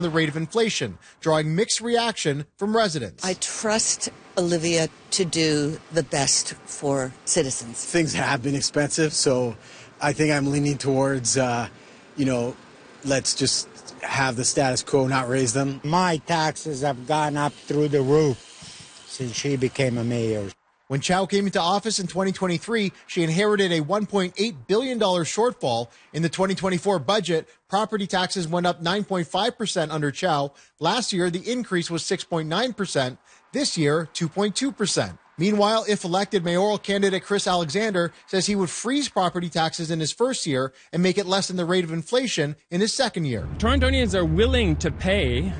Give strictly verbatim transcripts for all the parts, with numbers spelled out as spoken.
the rate of inflation, drawing mixed reaction from residents. I trust Olivia to do the best for citizens. Things have been expensive, so I think I'm leaning towards, uh, you know, let's just have the status quo, not raise them. My taxes have gone up through the roof since she became a mayor. When Chow came into office in twenty twenty-three, she inherited a one point eight billion dollars shortfall. In the twenty twenty-four budget, property taxes went up nine point five percent under Chow. Last year, the increase was six point nine percent. This year, two point two percent. Meanwhile, if elected, mayoral candidate Chris Alexander says he would freeze property taxes in his first year and make it less than the rate of inflation in his second year. Torontonians are willing to pay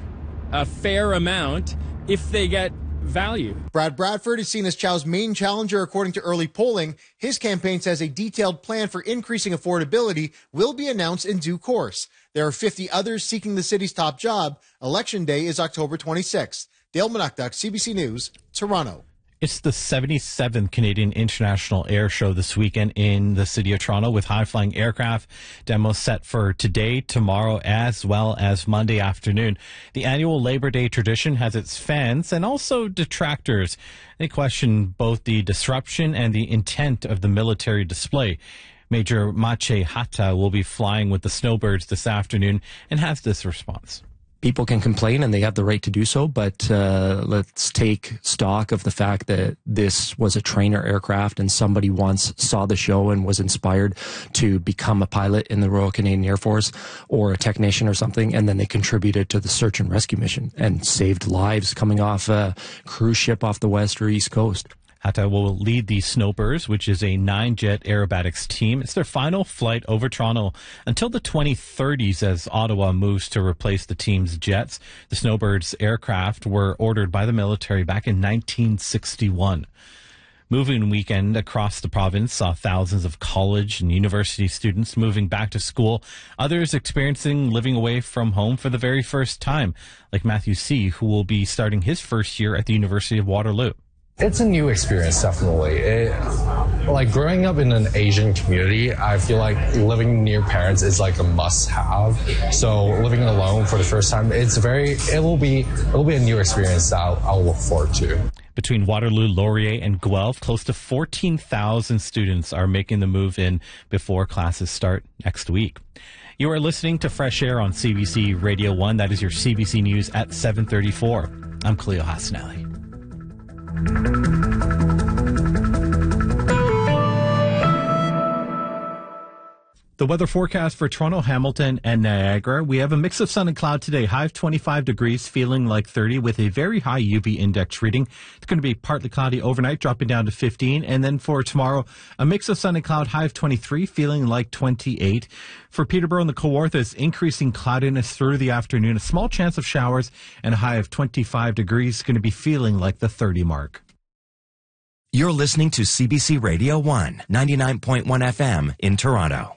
a fair amount if they get value. Brad Bradford is seen as Chow's main challenger according to early polling. His campaign says a detailed plan for increasing affordability will be announced in due course. There are fifty others seeking the city's top job. Election day is October twenty-sixth. Dale Manukduk, C B C News, Toronto. It's the seventy-seventh Canadian International Air Show this weekend in the city of Toronto, with high-flying aircraft demos set for today, tomorrow, as well as Monday afternoon. The annual Labor Day tradition has its fans and also detractors. They question both the disruption and the intent of the military display. Major Mache Hata will be flying with the Snowbirds this afternoon and has this response. People can complain and they have the right to do so, but uh, let's take stock of the fact that this was a trainer aircraft and somebody once saw the show and was inspired to become a pilot in the Royal Canadian Air Force or a technician or something, and then they contributed to the search and rescue mission and saved lives coming off a cruise ship off the west or east coast. Hata will lead the Snowbirds, which is a nine-jet aerobatics team. It's their final flight over Toronto until the twenty thirties as Ottawa moves to replace the team's jets. The Snowbirds aircraft were ordered by the military back in nineteen sixty-one. Moving weekend across the province saw thousands of college and university students moving back to school, others experiencing living away from home for the very first time, like Matthew C., who will be starting his first year at the University of Waterloo. It's a new experience, definitely. It, like growing up in an Asian community, I feel like living near parents is like a must-have. So living alone for the first time, it's very. It will be. It will be a new experience that I'll, I'll look forward to. Between Waterloo, Laurier, and Guelph, close to fourteen thousand students are making the move in before classes start next week. You are listening to Fresh Air on C B C Radio one. That is your C B C News at seven thirty-four. I'm Cleo Hasnelli. The weather forecast for Toronto, Hamilton, and Niagara. We have a mix of sun and cloud today. High of twenty-five degrees, feeling like thirty with a very high U V index reading. It's going to be partly cloudy overnight, dropping down to fifteen. And then for tomorrow, a mix of sun and cloud, high of twenty-three, feeling like twenty-eight. For Peterborough and the Kawarthas, increasing cloudiness through the afternoon. A small chance of showers and a high of twenty-five degrees. Going to be feeling like the thirty mark. You're listening to C B C Radio one, ninety-nine point one F M in Toronto.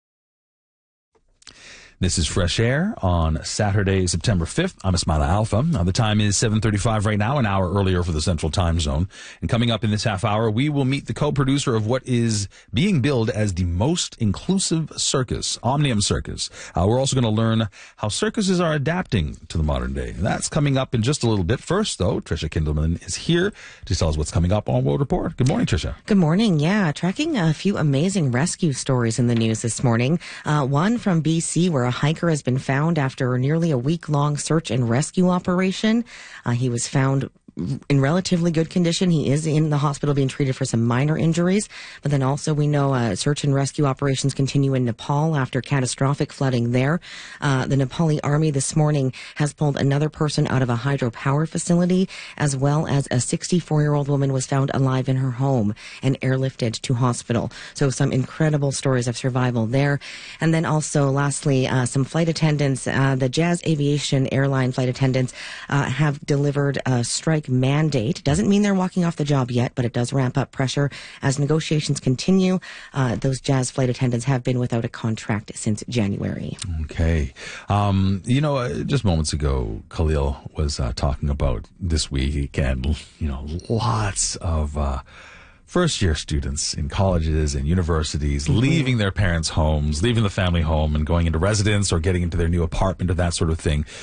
This is Fresh Air on Saturday, September fifth. I'm Ismaila Alpha. Now, the time is seven thirty-five right now, an hour earlier for the Central Time Zone. And coming up in this half hour, we will meet the co-producer of what is being billed as the most inclusive circus, Omnium Circus. Uh, we're also going to learn how circuses are adapting to the modern day. That's coming up in just a little bit. First, though, Tricia Kindleman is here to tell us what's coming up on World Report. Good morning, Tricia. Good morning. Yeah, tracking a few amazing rescue stories in the news this morning. Uh, one from B C, where a hiker has been found after nearly a week-long search and rescue operation. Uh, he was found in relatively good condition. He is in the hospital being treated for some minor injuries. But then also we know uh, search and rescue operations continue in Nepal after catastrophic flooding there. Uh, the Nepali army this morning has pulled another person out of a hydropower facility, as well as a sixty-four-year-old woman was found alive in her home and airlifted to hospital. So some incredible stories of survival there. And then also, lastly, uh, some flight attendants, uh, the Jazz Aviation airline flight attendants uh, have delivered a strike mandate. Doesn't mean they're walking off the job yet, but it does ramp up pressure as negotiations continue. Uh, those Jazz flight attendants have been without a contract since January. Okay. Um, you know, uh, just moments ago, Khalil was uh, talking about this week and, you know, lots of uh, first-year students in colleges and universities mm-hmm. leaving their parents' homes, leaving the family home and going into residence or getting into their new apartment or that sort of thing